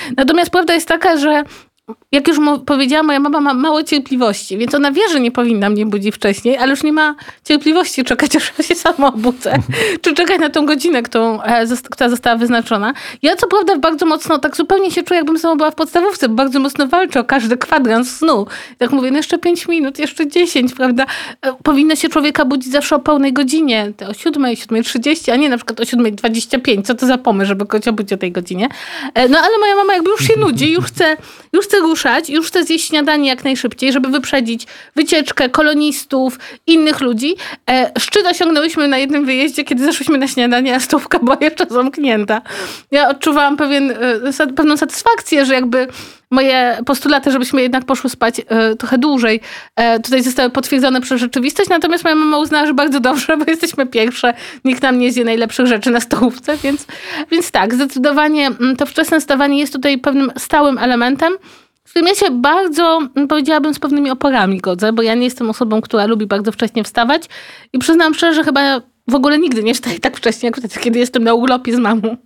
Natomiast prawda jest taka, że jak już powiedziałam, moja mama ma mało cierpliwości, więc ona wie, że nie powinna mnie budzić wcześniej, ale już nie ma cierpliwości czekać, aż ja się sama obudzę. Czy czekać na tą godzinę, która została wyznaczona. Ja co prawda bardzo mocno, tak zupełnie się czuję, jakbym sama była w podstawówce, bo bardzo mocno walczę o każdy kwadrans snu. Tak mówię, no jeszcze 5 minut, jeszcze 10, prawda? Powinno się człowieka budzić zawsze o pełnej godzinie, o 7:30, a nie na przykład o 7:25. Co to za pomysł, żeby kogoś obudzić o tej godzinie? No ale moja mama jakby już się nudzi, już chce ruszać, już chce zjeść śniadanie jak najszybciej, żeby wyprzedzić wycieczkę kolonistów, innych ludzi. Szczyt osiągnęłyśmy na jednym wyjeździe, kiedy zeszłyśmy na śniadanie, a stołówka była jeszcze zamknięta. Ja odczuwałam pewną satysfakcję, że jakby moje postulaty, żebyśmy jednak poszły spać trochę dłużej, tutaj zostały potwierdzone przez rzeczywistość, natomiast moja mama uznała, że bardzo dobrze, bo jesteśmy pierwsze, nikt nam nie zje najlepszych rzeczy na stołówce, więc tak, zdecydowanie to wczesne wstawanie jest tutaj pewnym stałym elementem, z którym ja się bardzo, powiedziałabym, z pewnymi oporami godzę, bo ja nie jestem osobą, która lubi bardzo wcześnie wstawać i przyznam szczerze, że chyba w ogóle nigdy nie wstaję tak wcześnie, jak wtedy, kiedy jestem na urlopie z mamą.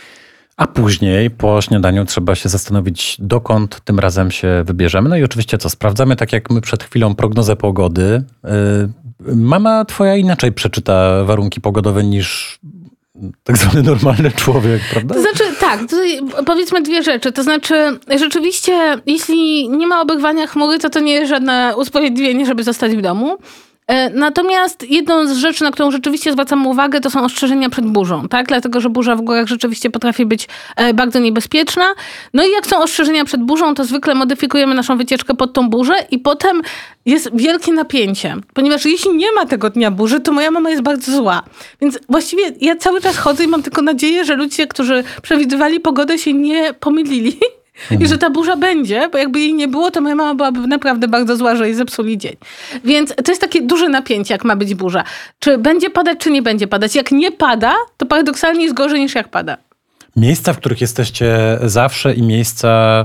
A później po śniadaniu trzeba się zastanowić, dokąd tym razem się wybierzemy. No i oczywiście co, sprawdzamy tak jak my przed chwilą prognozę pogody. Mama twoja inaczej przeczyta warunki pogodowe niż tak zwany normalny człowiek, prawda? To znaczy, tak, tutaj powiedzmy dwie rzeczy. To znaczy, rzeczywiście, jeśli nie ma obrywania chmury, to nie jest żadne usprawiedliwienie, żeby zostać w domu. Natomiast jedną z rzeczy, na którą rzeczywiście zwracam uwagę, to są ostrzeżenia przed burzą, tak? Dlatego, że burza w górach rzeczywiście potrafi być bardzo niebezpieczna. No i jak są ostrzeżenia przed burzą, to zwykle modyfikujemy naszą wycieczkę pod tą burzę i potem jest wielkie napięcie. Ponieważ jeśli nie ma tego dnia burzy, to moja mama jest bardzo zła. Więc właściwie ja cały czas chodzę i mam tylko nadzieję, że ludzie, którzy przewidywali pogodę, się nie pomylili. I że ta burza będzie, bo jakby jej nie było, to moja mama byłaby naprawdę bardzo zła, że jej zepsuli dzień. Więc to jest takie duże napięcie, jak ma być burza. Czy będzie padać, czy nie będzie padać. Jak nie pada, to paradoksalnie jest gorzej niż jak pada. Miejsca, w których jesteście zawsze i miejsca,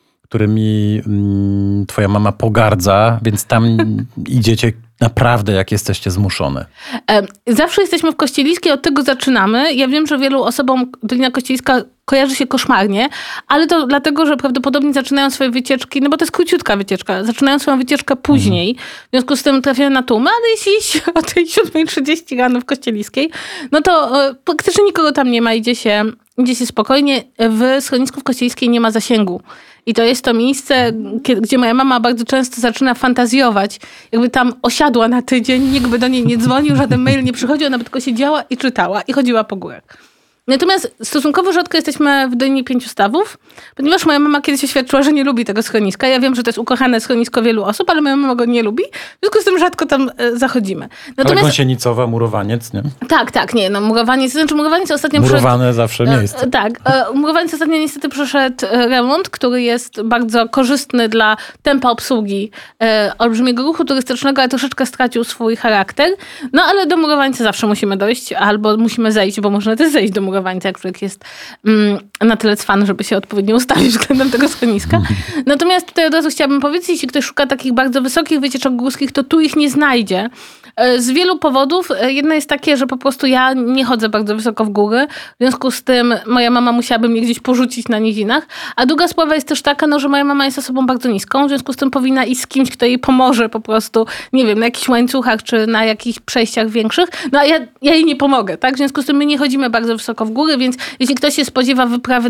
którymi twoja mama pogardza, więc tam idziecie naprawdę, jak jesteście zmuszone. Zawsze jesteśmy w Kościeliskiej, od tego zaczynamy. Ja wiem, że wielu osobom Dolina Kościeliska kojarzy się koszmarnie, ale to dlatego, że prawdopodobnie zaczynają swoje wycieczki, no bo to jest króciutka wycieczka, zaczynają swoją wycieczkę później, w związku z tym trafiają na tłumy, ale jeśli iść o tej 7:30 rano w Kościeliskiej, no to praktycznie nikogo tam nie ma, idzie się spokojnie. W schronisku w Kościeliskiej nie ma zasięgu. I to jest to miejsce, gdzie moja mama bardzo często zaczyna fantazjować. Jakby tam osiadła na tydzień, nikt by do niej nie dzwonił, żaden mail nie przychodził, ona by tylko siedziała i czytała i chodziła po górach. Natomiast stosunkowo rzadko jesteśmy w Dolinie Pięciu Stawów, ponieważ moja mama kiedyś oświadczyła, że nie lubi tego schroniska. Ja wiem, że to jest ukochane schronisko wielu osób, ale moja mama go nie lubi. W związku z tym rzadko tam zachodzimy. Ale Gąsienicowa, Murowaniec, nie? Tak, nie. No, Murowaniec ostatnio Murowane zawsze miejsce. Tak. Murowaniec ostatnio niestety przeszedł remont, który jest bardzo korzystny dla tempa obsługi olbrzymiego ruchu turystycznego, ale troszeczkę stracił swój charakter. No ale do Murowańca zawsze musimy dojść, albo musimy zejść, bo można też zejść do Murowańca, jak człowiek jest na tyle cwany, żeby się odpowiednio ustawić względem tego schroniska. Natomiast tutaj od razu chciałabym powiedzieć, jeśli ktoś szuka takich bardzo wysokich wycieczek górskich, to tu ich nie znajdzie. Z wielu powodów. Jedno jest takie, że po prostu ja nie chodzę bardzo wysoko w góry. W związku z tym moja mama musiałaby mnie gdzieś porzucić na nizinach. A druga sprawa jest też taka, no, że moja mama jest osobą bardzo niską. W związku z tym powinna iść z kimś, kto jej pomoże po prostu, nie wiem, na jakichś łańcuchach czy na jakichś przejściach większych. No a ja jej nie pomogę, tak? W związku z tym my nie chodzimy bardzo wysoko w góry, więc jeśli ktoś się spodziewa wyprawy